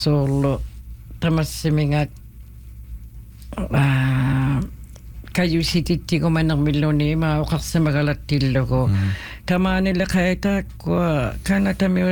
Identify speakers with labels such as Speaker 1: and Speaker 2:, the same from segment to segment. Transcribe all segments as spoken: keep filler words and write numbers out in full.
Speaker 1: Solo tamassimingak ah kayusitittigu manermilluni mauqarsamagalattillugu tamaanilla qaitaaqwa kanatami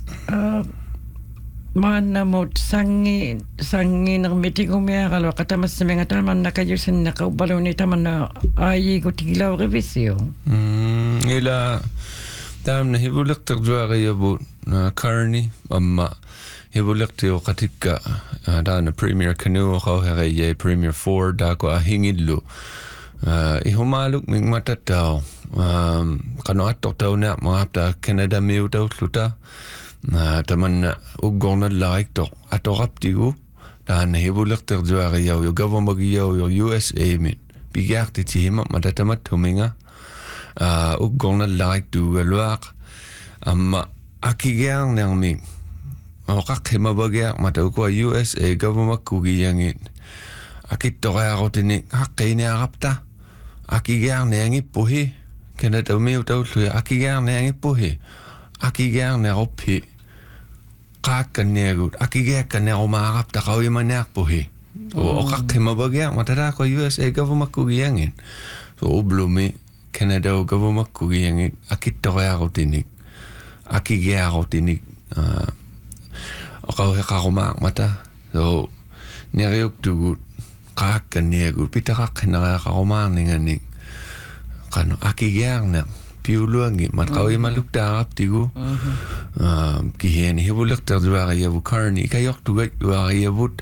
Speaker 1: maannamut sangi sanginermitigumiaqalu qatamassimingak tamanna kayusinnaqa ubbaluni tamanna aayigu tigilauqivisiu
Speaker 2: ila tamna hibuliqtirjuaqiyabu karni amma hibuliqtio qatikka daana Premier Canoe qauhereye Premier Ford dako ahingillu ihumaluk ming matatao qano attortauna maapta Canada miutawluta tamanna uggorna laikto atoraptigu daana hibuliqtirjuaqiyaw gavamagiyaw U S A mit bigartitihima matatamat huminga uggorna laiktu galuaq amma akigang nangming Okak himabagia mata ukwa U S A government kugiyangin akit toqaaqutini haqqini aqapta akigiang neangi puhi kena tumi utawlu akigiang neangi puhi akigiang neopi qaakkanniagut akigiak kannequma aqapta qawimaniaq puhi okak himabagia mata ko U S A government kugiyangin so ublumi kena daw government kugiyangin akit toqaaqutini akigiaqutini Okau hekarumak mata so neriuk tugut kakkan niagut pitakak nara karumak ninganik kanu akigiang na piuluangi mat kawi maluk darap tigu kiheni hibulak terjuari yabu karni kayok tugat juari yabut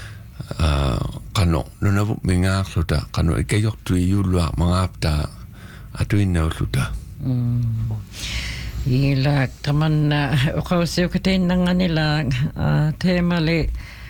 Speaker 2: kanu nunabuk mingak suta kanu ikayok tu yuluak mangapta atuin na suta Ila taman na ukaw siyo katin ng nila temali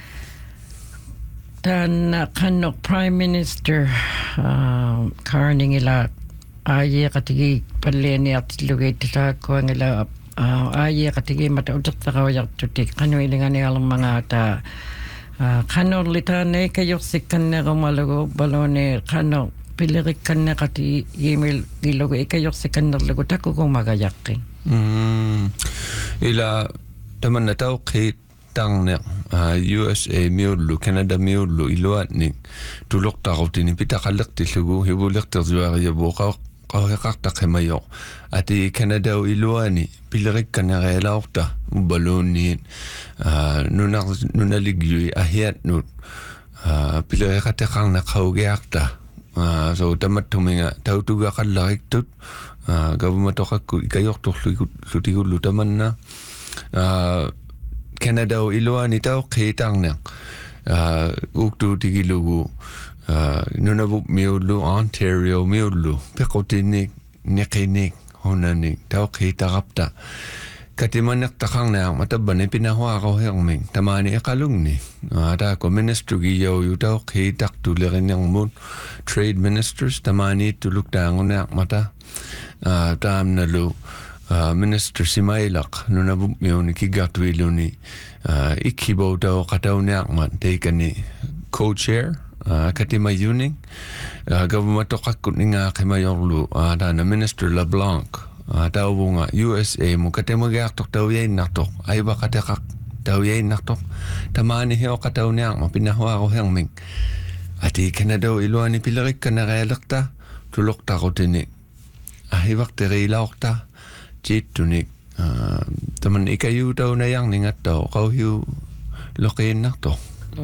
Speaker 2: tan kanok Prime Minister karning ila aye katigi paleni at lugay tita ko ang ila aye katigi matautak takawayak tutik kano ilingan ni alam mga ta kano litanay kayok sikan na kumalago balone kano pilirik kan na kati email ilogo ikayok sikan na lago tako kung magayakin Mm. Ila taman na tau kay tang na U S A miulu Canada miulu iluat ni tulok ta tini pita kalak ti sugu hibulik terjuari yabu kau kau hekak tak hemayo ati Canada iluani pilarik kana relauk ta balon ni nunak nunaligui ahiat nut pilarik katekang na kau geak ta so tamat tuminga tau tuga kalak tut government tokku ikayok torlu lutigu lutamanna Canada iluani tau khitang na uktu tigilugu nunabu miulu Ontario miulu pekotinik nekinik honani tau khitagapta katimanak takang na matabane pinahwa ko hengming tamani akalung ni ada ko minister giyo yutaw khitak tulerin yang mun trade ministers tamani tuluk danguna mata Uh, tam na lo uh, Minister Simailak nuna bukmiyon kigatwilo ni uh, ikibaw daw kataw niya man teka ni co-chair uh, katima yuning uh, government kakut ni nga kimayorlo uh, na Minister LeBlanc uh, daw nga U S A mo katima gaktok daw yay naktok ay ba katakak daw yay naktok tamani hiyo kataw niya man pinahwa ko hangming ati kanadaw iluan ni pilarik ka na realakta tulok ta ko tinik ahibak teri laukta jitunik taman ikayu daw na yang ningat daw kau hiu lokin nak to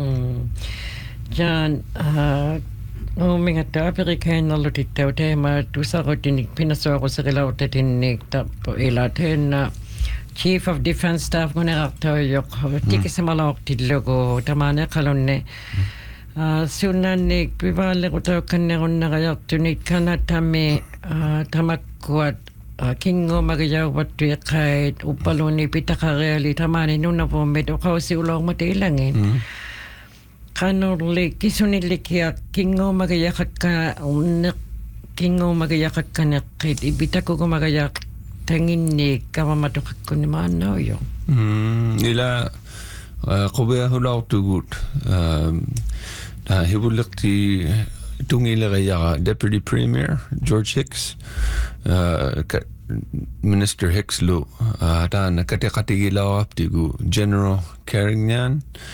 Speaker 1: Jan umingat daw Amerikan na lutit daw tema tusa ko tinik pinaso ko sa kilaw tinik tapo ilatin na Chief of Defense Staff ko na daw yok tiki sa malawak tidlo ko tamana kalon ne sunanik pibalik ko daw kanyaron na kayak tunik ka na tami tamakkuat kingo magayaw watu kahit upaloni pitakareali tamani nuna po medo kausi ulong matilangin kanuli kisunili kaya kingo magayakat ka kingo magayakat ka na kahit ibitako ko magayak tangin ni kamamatukak ko ni mano yo
Speaker 2: ila kubiya hulaw tugut hibulik ti tungila kaya Deputy Premier George Hicks uh, Minister Hicks lo uh, ta nakati-katigilaw aptigu General Carignan